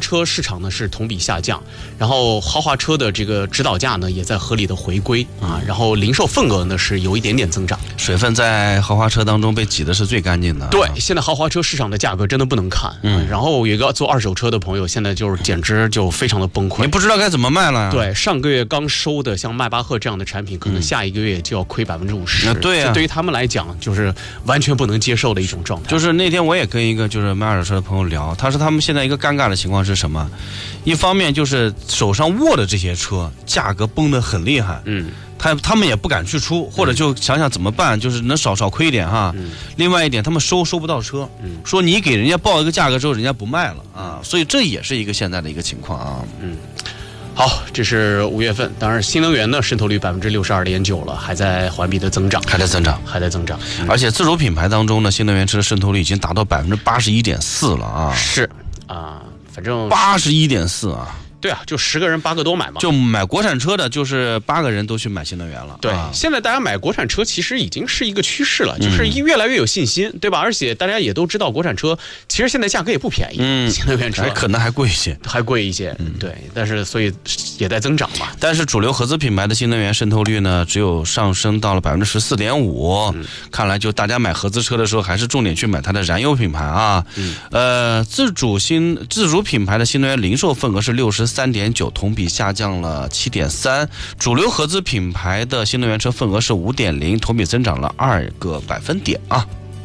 车市场呢是同比下降，然后豪华车的这个指导价呢也在合理的回归啊，然后零售份额呢是有一点点增长。 水分在豪华车当中被挤的是最干净的。 对，现在豪华车市场的价格真的不能看。然后有一个做二手车的朋友，现在就是简直就非常的崩溃， 你不知道该怎么卖了。 对，上个月刚收的像迈巴赫这样的产品，可能下一个月就要亏50%。 对这对于他们来讲，就是完全不能接受的一种状态。 就是那天我也跟一个就是卖二手车的朋友聊，他说他们现在一个尴尬的情况是什么？一方面就是手上握的这些车价格崩得很厉害，他们也不敢去出，或者就想想怎么办，就是能少亏一点哈。另外一点，他们收不到车，说你给人家报一个价格之后，人家不卖了啊，所以这也是一个现在的一个情况啊。 好，这是5月份，当然新能源呢渗透率62.9%了，还在环比的增长，还在增长。 而且自主品牌当中呢，新能源车的渗透率已经达到81.4%了啊。 是啊，反正 81.4%啊。 对啊，就10个人8个都买嘛。 就买国产车的，就是8个人都去买新能源了。 对，现在大家买国产车其实已经是一个趋势了，就是越来越有信心，对吧？而且大家也都知道，国产车其实现在价格也不便宜，新能源车可能还贵一些， 对，但是所以也在增长嘛。 但是主流合资品牌的新能源渗透率呢，只有上升到了14.5%。看来就大家买合资车的时候，还是重点去买它的燃油品牌啊。自主品牌的新能源零售份额是63.9%，同比下降了7.3%。主流合资品牌的新能源车份额是5.0%，同比增长了2个百分点啊。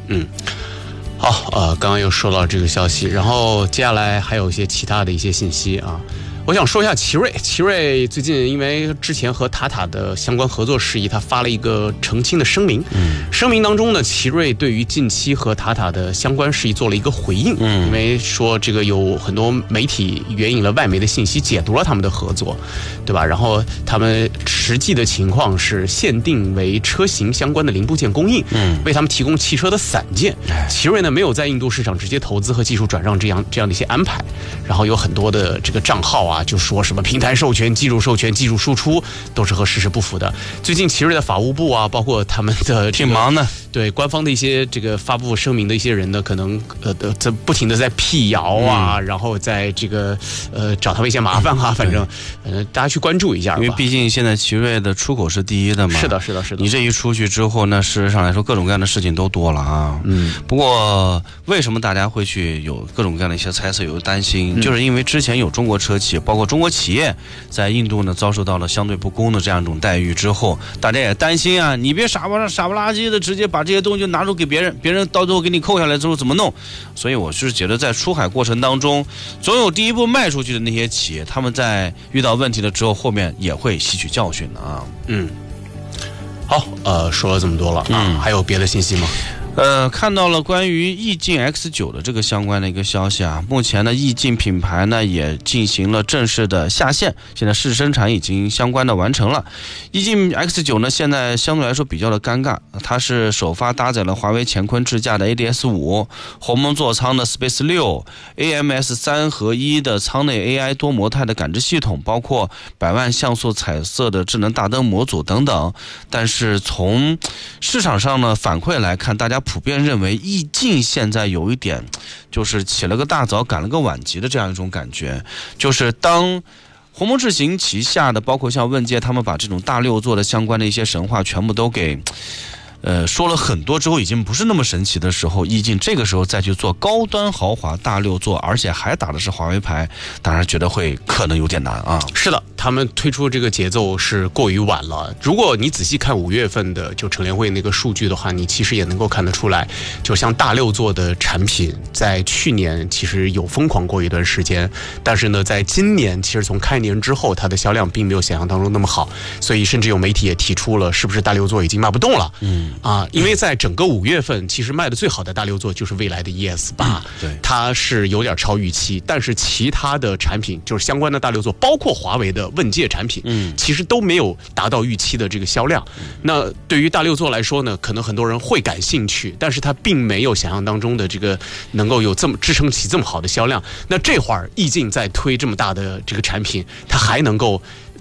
好，刚刚又说到这个消息，然后接下来还有一些其他的一些信息啊。我想说一下奇瑞最近因为之前和塔塔的相关合作事宜，他发了一个澄清的声明。声明当中呢，奇瑞对于近期和塔塔的相关事宜做了一个回应。因为说这个有很多媒体援引了外媒的信息解读了他们的合作，对吧？然后他们实际的情况是限定为车型相关的零部件供应，为他们提供汽车的散件。奇瑞呢没有在印度市场直接投资和技术转让这样的一些安排，然后有很多的这个账号就说什么平台授权、技术授权、技术输出都是和事实不符的。最近奇瑞的法务部包括他们的挺忙的， 对官方的一些这个发布声明的一些人呢，可能在不停的在辟谣然后在这个找他们一些麻烦反正大家去关注一下吧。 因为毕竟现在奇瑞的出口是第一的嘛。 是的。 你这一出去之后，那事实上来说各种各样的事情都多了啊。不过为什么大家会去有各种各样的一些猜测、有担心，就是因为之前有中国车企，包括中国企业在印度呢遭受到了相对不公的这样一种待遇之后，大家也担心啊，你别傻不拉几的直接把这些东西拿出给别人，别人到最后给你扣下来之后怎么弄？所以我是觉得在出海过程当中，总有第一步迈出去的那些企业，他们在遇到问题了之后，后面也会吸取教训的啊。 好，说了这么多了还有别的信息吗？ 看到了关于意境 X9 的这个相关的一个消息啊，目前呢，意境品牌呢也进行了正式的下线，现在试生产已经相关的完成了。意境 X9 呢，现在相对来说比较的尴尬，它是首发搭载了华为乾坤智驾的 ADS5、鸿蒙座舱的 Space 6、AMS 3合1的舱内 AI 多模态的感知系统，包括100万像素彩色的智能大灯模组等等。但是从市场上呢反馈来看，大家普遍认为意境现在有一点就是起了个大早赶了个晚集的这样一种感觉，就是当鸿蒙智行旗下的包括像问界他们把这种大六座的相关的一些神话全部都给说了很多之后，已经不是那么神奇的时候，意境这个时候再去做高端豪华大六座，而且还打的是华为牌，当然觉得会可能有点难啊。 是的，他们推出这个节奏是过于晚了。如果你仔细看5月份的就乘联会那个数据的话，你其实也能够看得出来，就像大六座的产品在去年其实有疯狂过一段时间，但是呢在今年其实从开年之后，它的销量并没有想象当中那么好，所以甚至有媒体也提出了是不是大六座已经卖不动了。因为在整个5月份其实卖的最好的大六座就是蔚来的 ES8， 对， 它是有点超预期，但是其他的产品就是相关的大六座，包括华为的问界产品，其实都没有达到预期的这个销量。那对于大六座来说呢，可能很多人会感兴趣，但是它并没有想象当中的这个能够有这么支撑起这么好的销量。那这会儿意境在推这么大的这个产品，它还能够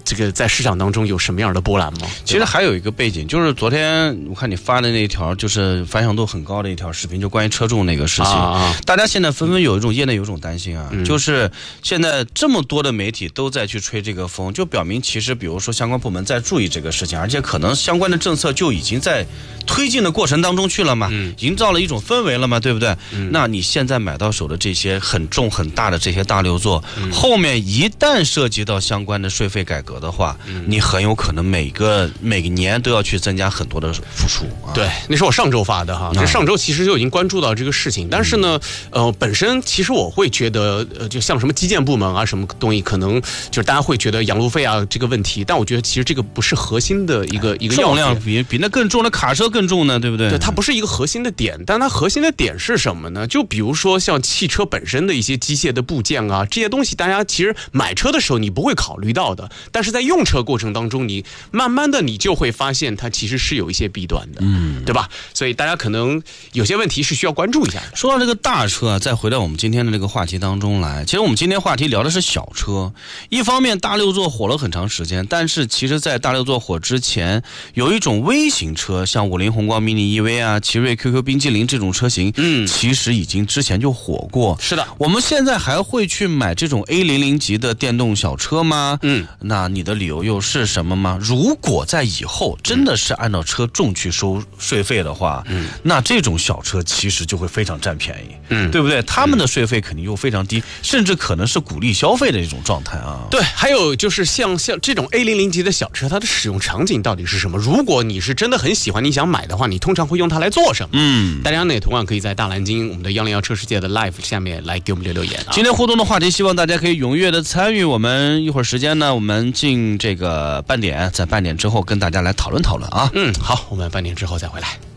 这个在市场当中有什么样的波澜吗？ 其实还有一个背景，就是昨天我看你发的那一条，就是反响度很高的一条视频，就关于车重那个事情。大家现在纷纷有一种业内有一种担心啊，就是现在这么多的媒体都在去吹这个风，就表明其实比如说相关部门在注意这个事情，而且可能相关的政策就已经在推进的过程当中去了嘛，营造了一种氛围了嘛，对不对？那你现在买到手的这些很重很大的这些大六座，后面一旦涉及到相关的税费改革的话，你很有可能每个年都要去增加很多的付出。 对，那是我上周发的哈，这上周其实就已经关注到这个事情，但是呢，本身其实我会觉得，就像什么基建部门啊，什么东西，可能就是大家会觉得养路费啊这个问题，但我觉得其实这个不是核心的一个重量比那更重的卡车更重呢，对不对？ 对，它不是一个核心的点，但它核心的点是什么呢？就比如说像汽车本身的一些机械的部件啊，这些东西大家其实买车的时候你不会考虑到的，但是在用车过程当中，你慢慢的你就会发现它其实是有一些弊端的，对吧？所以大家可能有些问题是需要关注一下的。 说到这个大车啊，再回到我们今天的这个话题当中来，其实我们今天话题聊的是小车。一方面大六座火了很长时间，但是其实在大六座火之前，有一种微型车，像50宏光 mini EV 啊、奇瑞 QQ 冰激凌这种车型，其实已经之前就火过。 是的， 我们现在还会去买这种 A00级的电动小车吗？那你的理由又是什么吗？如果在以后真的是按照车重去收税费的话，那这种小车其实就会非常占便宜，对不对？他们的税费肯定又非常低，甚至可能是鼓励消费的一种状态啊。 对，还有就是像这种 A00级的小车，它的使用场景到底是什么？如果你是真的很喜欢，你想买的话，你通常会用它来做什么？大家呢也同样可以在大蓝鲸我们的101车世界的 live 下面来给我们留言啊。 今天互动的话题，希望大家可以踊跃的参与。我们一会儿时间呢，我们进这个半点，在半点之后跟大家来讨论讨论啊。 好，我们半点之后再回来。